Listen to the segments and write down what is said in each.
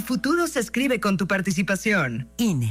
futuro se escribe con tu participación. INE.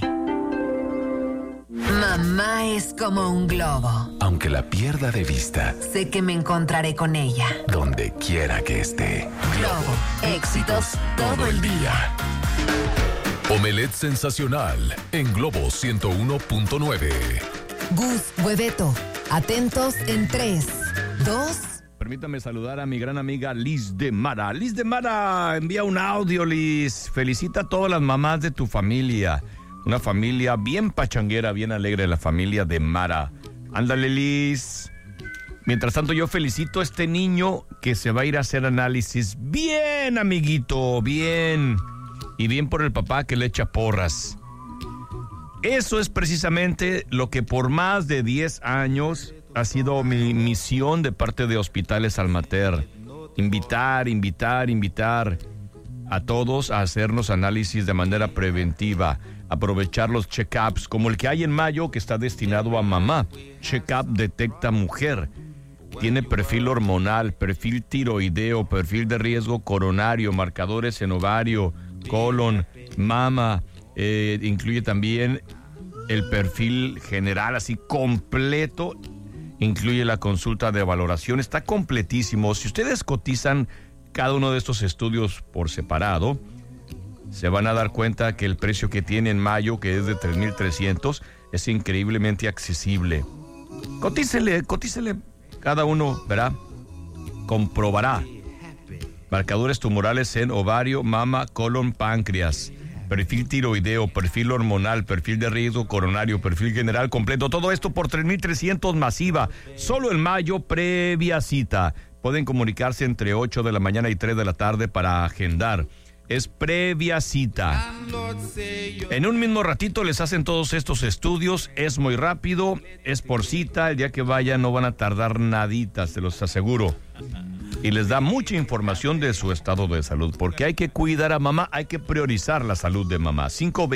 Mamá es como un globo. Aunque la pierda de vista, sé que me encontraré con ella donde quiera que esté. Globo, éxitos todo el día. Omelette sensacional en Globo 101.9. Gus, Hueveto, atentos en 3, 2. Permítame saludar a mi gran amiga Liz de Mara. Liz de Mara, envía un audio, Liz. Felicita a todas las mamás de tu familia. Una familia bien pachanguera, bien alegre, la familia de Mara. Ándale, Liz. Mientras tanto, yo felicito a este niño que se va a ir a hacer análisis. Bien, amiguito, bien. Y bien por el papá que le echa porras. Eso es precisamente lo que por más de 10 años ha sido mi misión de parte de Hospitales Almater. Invitar a todos a hacernos análisis de manera preventiva. Aprovechar los check-ups como el que hay en mayo, que está destinado a mamá. Check-up detecta mujer. Tiene perfil hormonal, perfil tiroideo, perfil de riesgo coronario, marcadores en ovario, colon, mama. Incluye también el perfil general, así completo. Incluye la consulta de valoración. Está completísimo. Si ustedes cotizan cada uno de estos estudios por separado, se van a dar cuenta que el precio que tiene en mayo, que es de $3,300, es increíblemente accesible. Cotícele cada uno, verá, comprobará. Marcadores tumorales en ovario, mama, colon, páncreas, perfil tiroideo, perfil hormonal, perfil de riesgo coronario, perfil general completo. Todo esto por $3,300 masiva. Solo en mayo, previa cita. Pueden comunicarse entre 8 de la mañana y 3 de la tarde para agendar. Es previa cita. En un mismo ratito les hacen todos estos estudios. Es muy rápido, es por cita. El día que vayan no van a tardar nadita, se los aseguro. Y les da mucha información de su estado de salud, porque hay que cuidar a mamá, hay que priorizar la salud de mamá.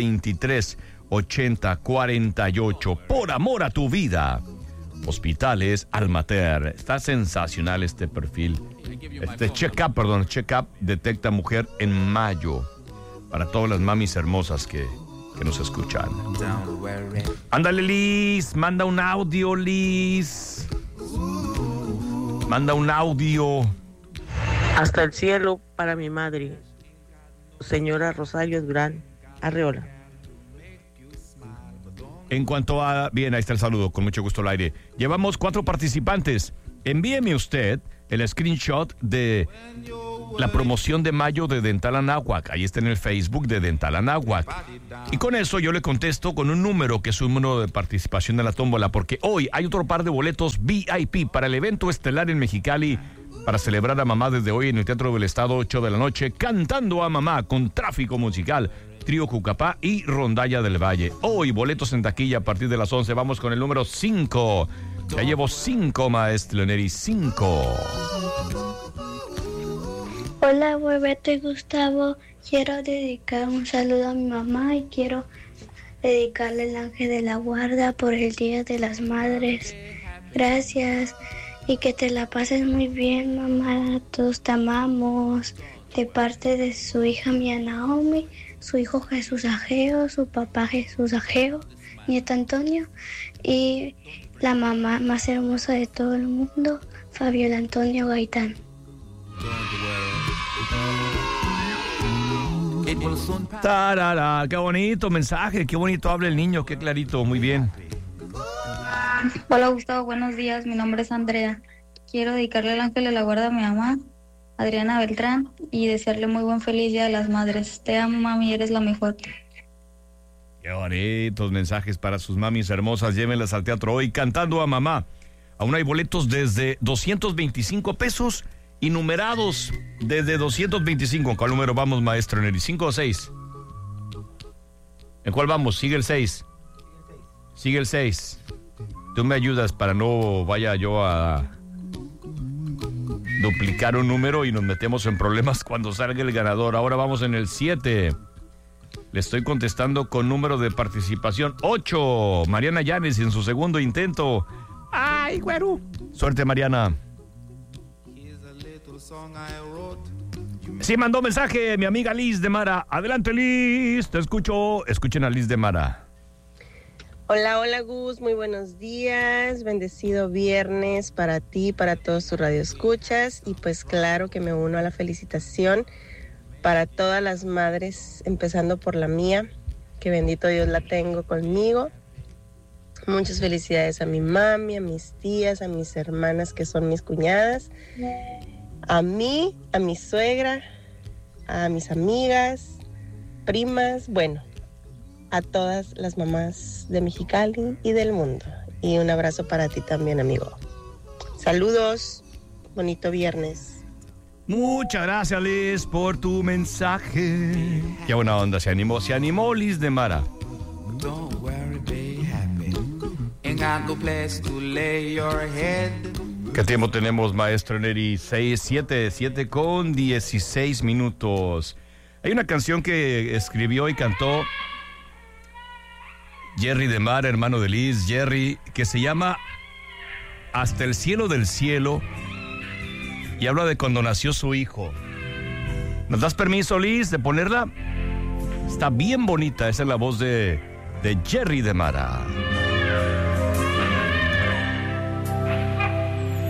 523-8048, por amor a tu vida. Hospitales Almater. Está sensacional este perfil. Check-up detecta mujer en mayo. Para todas las mamis hermosas que nos escuchan. Ándale, Liz. Manda un audio, Liz. Manda un audio. Hasta el cielo para mi madre, señora Rosario Durán Arreola. En cuanto a... Bien, ahí está el saludo, con mucho gusto al aire. Llevamos 4 participantes. Envíeme usted el screenshot de la promoción de mayo de Dental Anáhuac. Ahí está en el Facebook de Dental Anáhuac. Y con eso yo le contesto con un número que es un número de participación de la tómbola, porque hoy hay otro par de boletos VIP para el evento estelar en Mexicali para celebrar a mamá desde hoy en el Teatro del Estado, 8 de la noche, cantando a mamá con tráfico musical. Trío Cucapá y Rondalla del Valle. Hoy, boletos en taquilla a partir de las 11. Vamos con el número 5. Ya llevo 5, maestro Neri, 5. Hola, Hueveto y Gustavo. Quiero dedicar un saludo a mi mamá y quiero dedicarle el ángel de la guarda por el Día de las Madres. Gracias y que te la pases muy bien, mamá. Todos te amamos. De parte de su hija Mía Naomi, su hijo Jesús Ageo, su papá Jesús Ageo, nieto Antonio y la mamá más hermosa de todo el mundo, Fabiola Antonio Gaitán. Tarara, qué bonito mensaje, qué bonito habla el niño, qué clarito, muy bien. Hola Gustavo, buenos días, mi nombre es Andrea. Quiero dedicarle el ángel de la guarda a mi mamá, Adriana Beltrán, y desearle muy buen feliz Día de las Madres. Te amo, mami, eres la mejor. Qué bonitos mensajes para sus mamis hermosas. Llévenlas al teatro hoy cantando a mamá. Aún hay boletos desde 225 pesos y numerados desde 225. ¿En cuál número vamos, maestro Neri? ¿5 o 6? ¿En cuál vamos? Sigue el 6. Sigue el 6. Tú me ayudas para no vaya yo a duplicar un número y nos metemos en problemas cuando salga el ganador. Ahora vamos en el 7. Le estoy contestando con número de participación 8. Mariana Llanes en su segundo intento. ¡Ay, güero! Suerte, Mariana. Sí, mandó mensaje mi amiga Liz de Mara. Adelante, Liz, te escucho. Escuchen a Liz de Mara. Hola, hola Gus, muy buenos días, bendecido viernes para ti, para todos tus radioescuchas y pues claro que me uno a la felicitación para todas las madres, empezando por la mía, que bendito Dios la tengo conmigo. Muchas felicidades a mi mami, a mis tías, a mis hermanas que son mis cuñadas, a mí, a mi suegra, a mis amigas, primas, bueno, a todas las mamás de Mexicali y del mundo. Y un abrazo para ti también, amigo. Saludos, bonito viernes. Muchas gracias, Liz, por tu mensaje. Qué buena onda, se animó Liz de Mara. Don't worry, be happy. Ain't got no place to lay your head. ¿Qué tiempo tenemos, maestro Neri? 7 con 16 minutos. Hay una canción que escribió y cantó Jerry de Mara, hermano de Liz, Jerry, que se llama Hasta el cielo del cielo y habla de cuando nació su hijo. ¿Nos das permiso, Liz, de ponerla? Está bien bonita, esa es la voz de Jerry de Mara.